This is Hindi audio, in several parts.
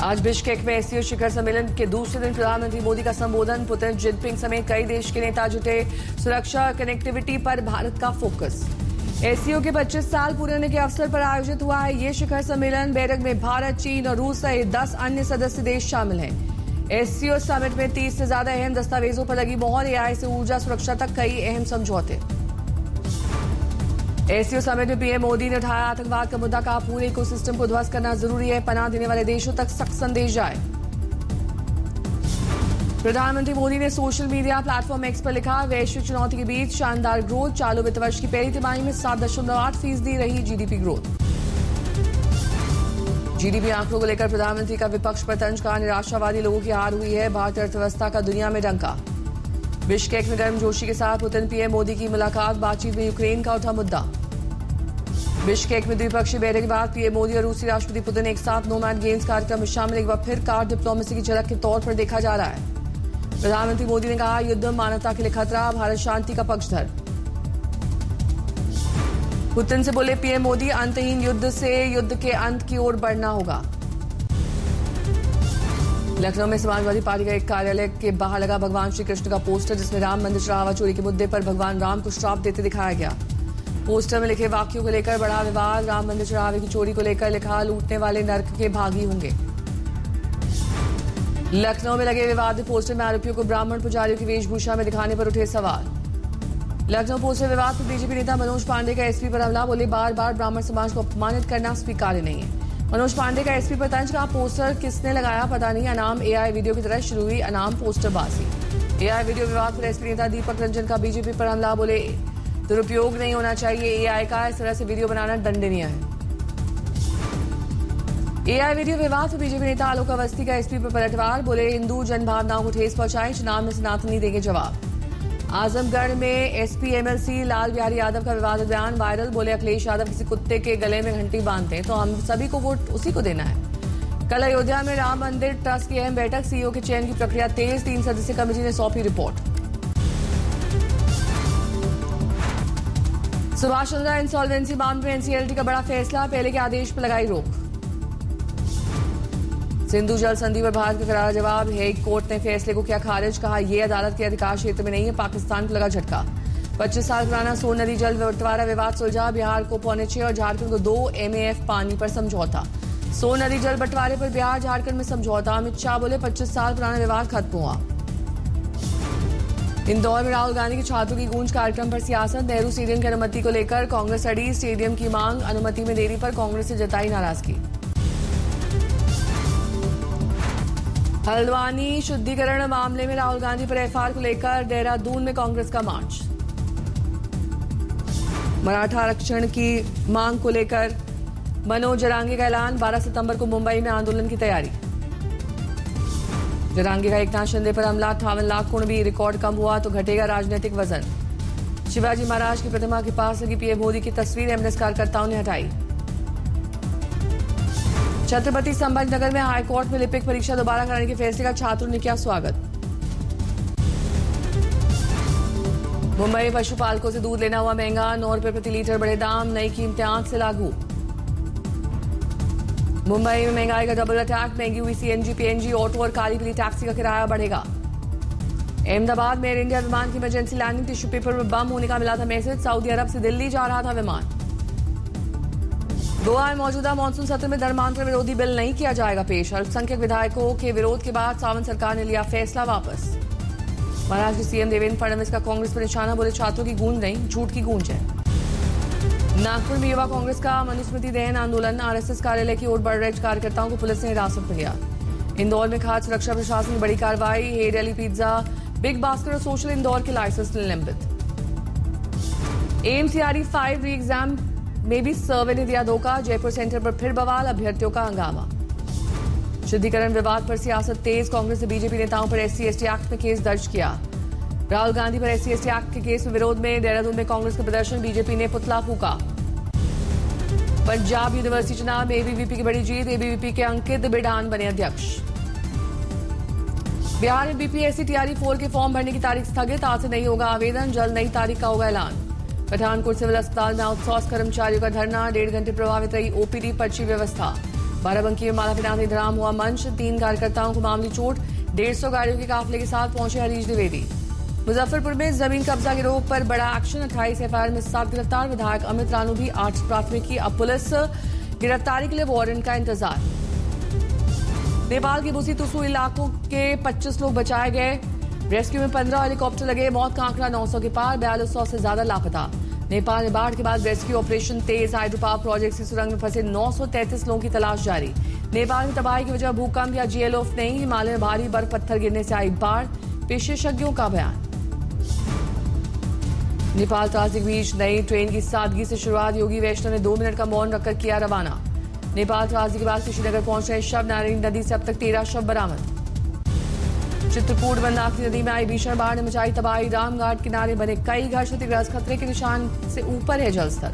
आज बिश्केक में एससीओ शिखर सम्मेलन के दूसरे दिन प्रधानमंत्री मोदी का संबोधन। पुतिन, जिनपिंग समेत कई देश के नेता जुटे। सुरक्षा और कनेक्टिविटी पर भारत का फोकस। एससीओ के 25 साल पूरे होने के अवसर पर आयोजित हुआ है ये शिखर सम्मेलन। बैठक में भारत, चीन और रूस सहित 10 अन्य सदस्य देश शामिल हैं। एससीओ समिट में 30 से ज्यादा अहम दस्तावेजों पर लगी मोहर। एआई से ऊर्जा सुरक्षा तक कई अहम समझौते। एससीओ समिट में पीएम मोदी ने उठाया आतंकवाद का मुद्दा। कहा, पूरे इकोसिस्टम को ध्वस्त करना जरूरी है। पनाह देने वाले देशों तक सख्त संदेश जाए। प्रधानमंत्री मोदी ने सोशल मीडिया प्लेटफॉर्म एक्स पर लिखा, वैश्विक चुनौती के बीच शानदार ग्रोथ। चालू वित्त वर्ष की पहली तिमाही में 7.8% रही जीडीपी ग्रोथ। जीडीपी आंकड़ों को लेकर प्रधानमंत्री का विपक्ष पर तंज। कहा, निराशावादी लोगों की हार हुई है। भारतीय अर्थव्यवस्था का दुनिया में डंका। बिश्केक में गर्मजोशी के साथ पुतिन पीएम मोदी की मुलाकात। बातचीत में यूक्रेन का उठा मुद्दा। बिश्केक में द्विपक्षीय बैठक के बाद पीएम मोदी और रूसी राष्ट्रपति पुतिन एक साथ नोमैड गेम्स कार्यक्रम में शामिल। एक बार फिर कार डिप्लोमेसी की झलक के तौर पर देखा जा रहा है। प्रधानमंत्री मोदी ने कहा, युद्ध मानवता के लिए खतरा। भारत शांति का पक्षधर। पुतिन से बोले पीएम मोदी, अंतहीन युद्ध से युद्ध के अंत की ओर बढ़ना होगा। लखनऊ में समाजवादी पार्टी का एक कार्यालय के बाहर लगा भगवान श्री कृष्ण का पोस्टर, जिसमें राम मंदिर चढ़ावा चोरी के मुद्दे पर भगवान राम को श्राप देते दिखाया गया। पोस्टर में लिखे वाक्यों को लेकर बड़ा विवाद। राम मंदिर चढ़ावे की चोरी को लेकर लिखा, लूटने वाले नर्क के भागी होंगे। लखनऊ में लगे विवादित पोस्टर में आरोपियों को ब्राह्मण पुजारियों की वेशभूषा में दिखाने पर उठे सवाल। लखनऊ पोस्टर विवाद पर बीजेपी नेता मनोज पांडे का एसपी पर हमला। बोले, बार बार ब्राह्मण समाज को अपमानित करना स्वीकार्य नहीं है। मनोज पांडे का एसपी पर तंज। कहा, पोस्टर किसने लगाया पता नहीं। अनाम एआई वीडियो की तरह शुरू हुई अनाम पोस्टरबाजी। एआई वीडियो विवाद पर एसपी नेता दीपक रंजन का बीजेपी पर हमला। बोले, दुरुपयोग नहीं होना चाहिए एआई का। इस तरह से वीडियो बनाना दंडनीय है। एआई वीडियो विवाद पर बीजेपी नेता आलोक अवस्थी का एसपी पर पलटवार। बोले, हिंदू जनभावनाओं को ठेस पहुंचाई। चुनाव में सनातनी देंगे जवाब। आजमगढ़ में एसपी एमएलसी लाल बिहारी यादव का विवादित बयान वायरल। बोले, अखिलेश यादव किसी कुत्ते के गले में घंटी बांधते हैं तो हम सभी को वोट उसी को देना है। कल अयोध्या में राम मंदिर ट्रस्ट की अहम बैठक। सीईओ के चयन की प्रक्रिया तेज। 3 सदस्यीय कमेटी ने सौंपी रिपोर्ट। सुभाष चंद्रा इंसॉल्वेंसी मामले में एनसीएलटी का बड़ा फैसला। पहले के आदेश पर लगाई रोक। सिंधु जल संधि पर भारत का करारा जवाब। हेग कोर्ट ने फैसले को किया खारिज। कहा, यह अदालत के अधिकार क्षेत्र में नहीं है। पाकिस्तान को लगा झटका। 25 साल पुराना सोन नदी जल बंटवारा विवाद सुलझा। बिहार को 6.25 और झारखंड को 2 MAF पानी पर समझौता। सोन नदी जल बंटवारे पर बिहार झारखंड में समझौता। अमित शाह बोले, 25 साल पुराना विवाद खत्म हुआ। इंदौर में राहुल गांधी के छात्रों की गूंज कार्यक्रम पर सियासत। नेहरू स्टेडियम की अनुमति को लेकर कांग्रेस अड़ी। स्टेडियम की मांग, अनुमति में देरी पर कांग्रेस से जताई नाराजगी। हल्द्वानी शुद्धिकरण मामले में राहुल गांधी पर एफआईआर को लेकर देहरादून में कांग्रेस का मार्च। मराठा आरक्षण की मांग को लेकर मनोज जरांगे का ऐलान। 12 सितंबर को मुंबई में आंदोलन की तैयारी। जरांगे का एकनाथ शिंदे पर हमला। 58 लाख कुणबी। रिकॉर्ड कम हुआ तो घटेगा राजनीतिक वजन। शिवाजी महाराज की प्रतिमा के पास लगी पीएम मोदी की तस्वीर एमएनएस कार्यकर्ताओं ने हटाई। छत्रपति संभाजीनगर में हाईकोर्ट में लिपिक परीक्षा दोबारा कराने के फैसले का छात्रों ने किया स्वागत। मुंबई में पशुपालकों से दूध लेना हुआ महंगा। 9 रुपए प्रति लीटर बढ़े दाम। नई कीमतें आज से लागू। मुंबई में महंगाई का डबल अटैक। महंगी हुई सीएनजी, पीएनजी, ऑटो और काली पीली टैक्सी का किराया बढ़ेगा। अहमदाबाद में एयर इंडिया विमान की इमरजेंसी लैंडिंग। टिश्यू पेपर में बम होने का मिला था मैसेज। सऊदी अरब से दिल्ली जा रहा था विमान। गोवा में मौजूदा मानसून सत्र में धर्मांतरण विरोधी बिल नहीं किया जाएगा पेश। अल्पसंख्यक विधायकों के विरोध के बाद सावंत सरकार ने लिया फैसला वापस। महाराष्ट्र के सीएम देवेंद्र फडणवीस का कांग्रेस पर निशाना। बोले, छात्रों की गूंज नहीं, झूठ की गूंज है। नागपुर में युवा कांग्रेस का मनुस्मृति दहन आंदोलन। आरएसएस कार्यालय की ओर बढ़ रहे कार्यकर्ताओं को पुलिस ने हिरासत में लिया। इंदौर में खाद्य सुरक्षा प्रशासन की बड़ी कार्रवाई। हे डेली पिज्जा, बिग बास्केट और सोशल इंदौर के लाइसेंस निलंबित। एमसीआरई 5 री एग्जाम में भी सर्वे ने दिया धोखा। जयपुर सेंटर पर फिर बवाल। अभ्यर्थियों का हंगामा। शुद्धिकरण विवाद पर सियासत तेज। कांग्रेस ने बीजेपी नेताओं पर SC/ST एक्ट में केस दर्ज किया। राहुल गांधी पर SC/ST एक्ट के केस में विरोध में देहरादून में कांग्रेस का प्रदर्शन। बीजेपी ने पुतला फूका। पंजाब यूनिवर्सिटी चुनाव में एबीवीपी की बड़ी जीत। एबीवीपी के अंकित बिडान बने अध्यक्ष। बिहार में बीपीएससी टीआरई 4 के फॉर्म भरने की तारीख स्थगित। आज से नहीं होगा आवेदन। जल्द नई तारीख का होगा ऐलान। पठानकोट सिविल अस्पताल में आउटसोर्स कर्मचारियों का धरना। 1.5 घंटे प्रभावित रही ओपीडी पर्ची व्यवस्था। बाराबंकी में मालापिना में धराम हुआ मंच, 3 कार्यकर्ताओं को मामूली चोट, 150 गाड़ियों के काफिले के साथ पहुंचे हरीश द्विवेदी। मुजफ्फरपुर में जमीन कब्जा गिरोह पर बड़ा एक्शन, 28 एफआईआर में 7 गिरफ्तार, विधायक अमित रानू भी 8 प्राथमिकी, अब पुलिस गिरफ्तारी के लिए वारंट का इंतजार। नेपाल के बुसी तुसु इलाकों के 25 लोग बचाए गए, रेस्क्यू में 15 हेलीकॉप्टर लगे, मौत का आंकड़ा 900 के पार, 4200 से ज्यादा लापता। नेपाल में बाढ़ के बाद रेस्क्यू ऑपरेशन तेज, हाइड्रो पावर प्रोजेक्ट की सुरंग में फंसे 933 लोगों की तलाश जारी। नेपाल में तबाही की वजह भूकंप या जीएलओफ नहीं, हिमालय में भारी बर्फ पत्थर गिरने से आई बाढ़, विशेषज्ञों का बयान। नेपाल त्रासदी के बीच नई ट्रेन की सादगी से शुरुआत, योगी वैष्णव ने 2 मिनट का मौन रखकर किया रवाना। नेपाल त्रासदी के बाद कुशीनगर पहुंच रहे शव, नारायणी नदी से अब तक 13 शव बरामद। चित्रकूट मंदाकिनी नदी में आई भीषण बाढ़ ने मचाई तबाही, रामघाट किनारे बने कई घर क्षतिग्रस्त, खतरे के निशान से ऊपर है जलस्तर।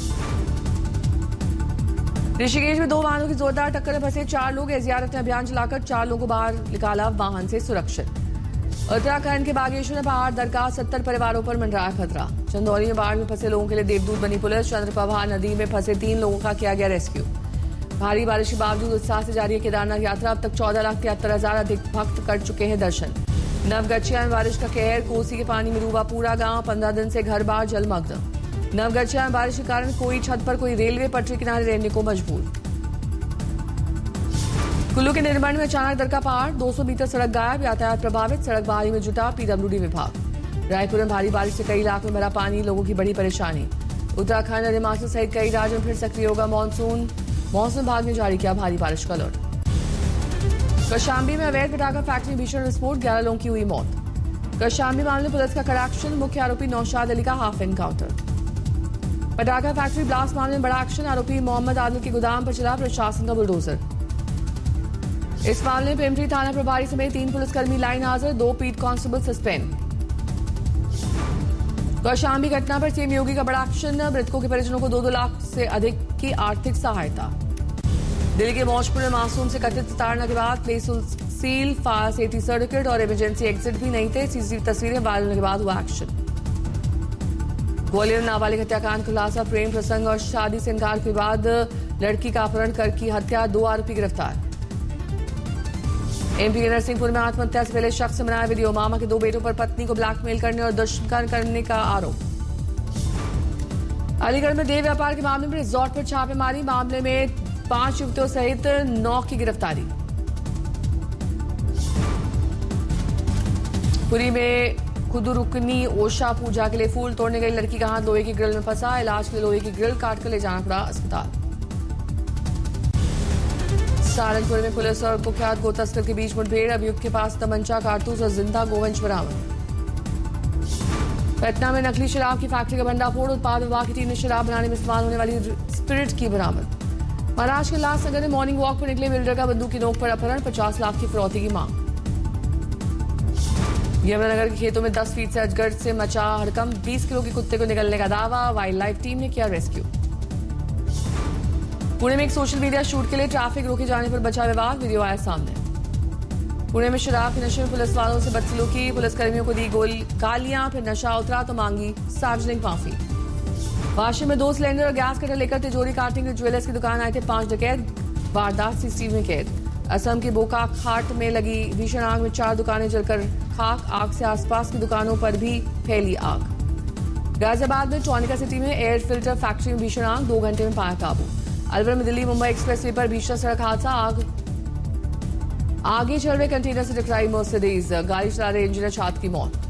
ऋषिकेश में 2 वाहनों की जोरदार टक्कर में फंसे 4 लोग, एसडीआरएफ ने अभियान चलाकर 4 लोगों को बाहर निकाला वाहन से सुरक्षित। उत्तराखंड के बागेश्वर में पहाड़ दरगाह, 70 परिवारों पर मंडराया खतरा। चंदौली में बाढ़ में फंसे लोगों के लिए देवदूत बनी पुलिस, चंद्रप्रभा नदी में फंसे 3 लोगों का किया गया रेस्क्यू। भारी बारिश के बावजूद उत्साह से जारी है केदारनाथ यात्रा, अब तक 14,73,000 अधिक भक्त कर चुके हैं दर्शन। नवगछिया में बारिश का कहर, कोसी के पानी में डूबा पूरा गांव, 15 दिन से घर बार जलमग्न। नवगछिया में बारिश के कारण कोई छत पर, कोई रेलवे पटरी किनारे रहने को मजबूर। कुल्लू के निर्माण में अचानक दरका पहाड़, 200 मीटर सड़क गायब, यातायात प्रभावित, सड़क बहाली में जुटा पीडब्ल्यूडी विभाग। रायपुर में भारी बारिश से कई इलाकों में भरा पानी, लोगों की बड़ी परेशानी। उत्तराखंड और हिमाचल सहित कई राज्यों में फिर सक्रिय होगा मॉनसून, मौसम विभाग ने जारी किया भारी बारिश का अलर्ट। कौशाम्बी में अवैध पटाखा फैक्ट्री भीषण विस्फोट, 11 लोगों की हुई मौत। कौशाम्बी मामले में पुलिस का कड़ा एक्शन, मुख्य आरोपी नौशाद अली का हाफ एनकाउंटर। पटाखा फैक्ट्री ब्लास्ट मामले में बड़ा एक्शन, आरोपी मोहम्मद आदिल के गोदाम पर चला प्रशासन का बुलडोजर। इस मामले में पिंपरी थाना प्रभारी समेत 3 पुलिसकर्मी लाइन हाजिर, 2 पीट कांस्टेबल सस्पेंड। कौशाम्बी घटना पर सीएम योगी का बड़ा एक्शन, मृतकों के परिजनों को 2-2 लाख से अधिक की आर्थिक सहायता। दिल्ली के मौजपुर में मासूम से कथित ताड़ना के बाद place seal, fire safety certificate और इमरजेंसी एग्जिट भी नहीं थे, सीसीटीवी तस्वीरें वायरल होने के बाद हुआ एक्शन। ग्वालियर नाबालिग हत्याकांड खुलासा, प्रेम प्रसंग और शादी से इनकार के बाद लड़की का अपहरण कर की हत्या, 2 आरोपी गिरफ्तार। एमपी के नरसिंहपुर में आत्महत्या से पहले शख्स से बनाया वीडियो, मामा के 2 बेटों पर पत्नी को ब्लैकमेल करने और दुष्कर्म करने का आरोप। अलीगढ़ में देह व्यापार के मामले में रिजॉर्ट पर छापेमारी, मामले में 5 युवतियों सहित 9 की गिरफ्तारी। पुरी में खुदुरुकनी ओशा पूजा के लिए फूल तोड़ने गई लड़की का हाथ लोहे की ग्रिल में फंसा, इलाज के लिए लोहे की ग्रिल काटकर ले जाना पड़ा अस्पताल। सहारनपुर में पुलिस और कुख्यात गो तस्कर के बीच मुठभेड़, अभियुक्त के पास तमंचा, कारतूस और जिंदा गोवंश बरामद। पटना में नकली शराब की फैक्ट्री का भंडाफोड़, उत्पाद विभाग की टीम ने शराब बनाने में इस्तेमाल होने वाली स्पिरिट की बरामद। महाराष्ट्र के उल्लासनगर में मॉर्निंग वॉक पर निकले बिल्डर का बंदूक की नोक पर अपहरण, 50 लाख की फिरौती की मांग। यमुनानगर के खेतों में 10 फीट से अजगर से मचा हड़कंप, 20 किलो के कुत्ते को निगलने का दावा, वाइल्ड लाइफ टीम ने किया रेस्क्यू। पुणे में एक सोशल मीडिया शूट के लिए ट्रैफिक रोके जाने पर बचा विवाद, वीडियो आया सामने। पुणे में शराब के नशे में पुलिस वालों से बदसलूकी, पुलिसकर्मियों को दी गालियां, फिर नशा उतरा तो मांगी सार्वजनिक माफी। वाशी में 2 सिलेंडर और गैस कटर लेकर तिजोरी काटने के ज्वेलर्स की दुकान आए थे 5 डकैत, वारदात सीसीटीवी में कैद। असम के बोका खाट में लगी भीषण आग में 4 दुकानें जलकर खाक, आग से आसपास की दुकानों पर भी फैली आग। गाजियाबाद में टॉनिका सिटी में एयर फिल्टर फैक्ट्री में भीषण आग, 2 घंटे में पाया काबू। अलवर में दिल्ली मुंबई एक्सप्रेसवे पर भीषण सड़क हादसा, आगे चल रहे कंटेनर से टकराई मर्सिडीज, गाड़ी चला रहे इंजीनियर छात्र की मौत।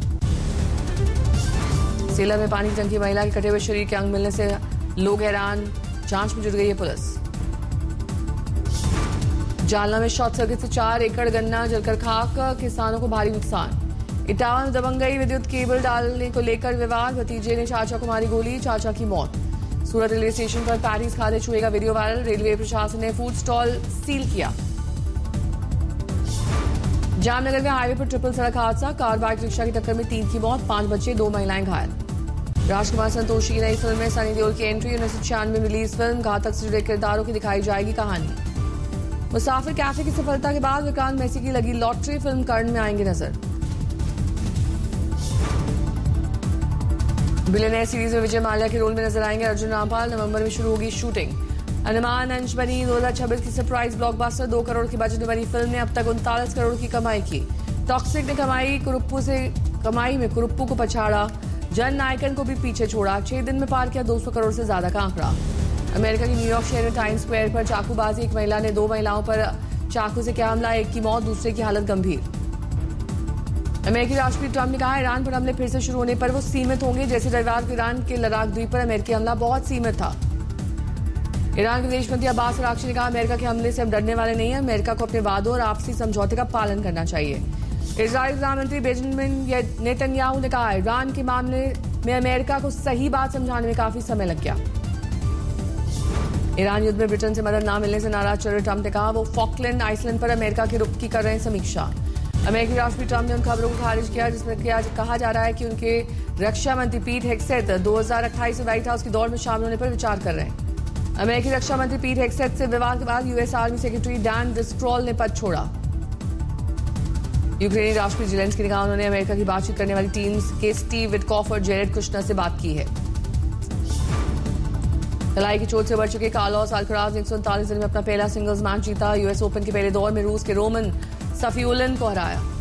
सेलर में पानी की टंकी, महिला के कटे हुए शरीर के अंग मिलने से लोग हैरान, जांच में जुट गई है पुलिस। जालना में शॉर्ट सर्किट से 4 एकड़ गन्ना जलकर खाक, किसानों को भारी नुकसान। इटावा में दबंगई, विद्युत केबल डालने को लेकर विवाद, भतीजे ने चाचा को मारी गोली, चाचा की मौत। सूरत रेलवे स्टेशन पर पैरिस खाते छुएगा वीडियो वायरल, रेलवे प्रशासन ने फूड स्टॉल सील किया। जामनगर में हाईवे पर ट्रिपल सड़क हादसा, कार बाइक रिक्शा की टक्कर में 3 की मौत, 5 बच्चे 2 महिलाएं घायल। राजकुमार संतोषी की नई फिल्म में सनी देओल की एंट्री, 1996 में रिलीज फिल्म, घातक से जुड़े किरदारों की दिखाई जाएगी कहानी। मुसाफिर कैफे की सफलता के बाद विक्रांत मैसी की लगी लॉटरी, फिल्म कर्ण में आएंगे नजर। बिलियनेयर सीरीज में विजय माल्या के रोल में नजर आएंगे अर्जुन रामपाल, नवंबर में शुरू होगी शूटिंग। अनुमान अंश बनी 2026 की सरप्राइज ब्लॉकबस्टर। 2 करोड़ की बजट में बनी फिल्म ने अब तक 39 करोड़ की कमाई की। टॉक्सिक ने कमाई में कुरुप्पू को पछाड़ा। जन नायकन को भी पीछे छोड़ा। 6 दिन में पार किया 200 करोड़ से ज्यादा का आंकड़ा। अमेरिका की न्यूयॉर्क शहर में टाइम्स स्क्वायर पर चाकूबाजी। एक महिला ने 2 महिलाओं पर चाकू से किया हमला। एक की मौत, दूसरे की हालत गंभीर। अमेरिकी राष्ट्रपति ट्रंप ने कहा ईरान पर हमले फिर से शुरू होने पर वो सीमित होंगे। जैसे रविवार को ईरान के लद्दाख द्वीप पर अमेरिकी हमला बहुत सीमित था। ईरान के विदेश मंत्री अब्बास अराक्ची ने कहा अमेरिका के हमले से हम डरने वाले नहीं हैं। अमेरिका को अपने वादों और आपसी समझौते का पालन करना चाहिए। इजराइल प्रधानमंत्री बेंजामिन नेतन्याहू ने कहा ईरान के मामले में अमेरिका को सही बात समझाने में काफी समय लग गया। ईरान युद्ध में ब्रिटेन से मदद न मिलने से नाराज चल रहे ट्रंप ने कहा वो फॉकलैंड आइसलैंड पर अमेरिका के रुख की कर रहे हैं समीक्षा। अमेरिकी राष्ट्रपति ट्रंप ने उन खबरों को खारिज किया जिसमें कहा जा रहा है कि उनके रक्षा मंत्री पीट हेगसेथ 2028 में व्हाइट हाउस की दौड़ में शामिल होने पर विचार कर रहे हैं। अमेरिकी रक्षा मंत्री पीट हेगसेथ से विवाद के बाद यूएस आर्मी सेक्रेटरी डैन डिस्ट्रॉल ने पद छोड़ा। यूक्रेनी राष्ट्रपति जेलेंस्की ने कहा उन्होंने अमेरिका की बातचीत करने वाली टीम के स्टीव विटकॉफ और जेरेड कुशनर से बात की है। कलाई की चोट से बढ़ चुके कार्लोस अल्कराज 139 दिन में अपना पहला सिंगल्स मैच जीता। यूएस ओपन के पहले दौर में रूस के रोमन सफीउलन को हराया।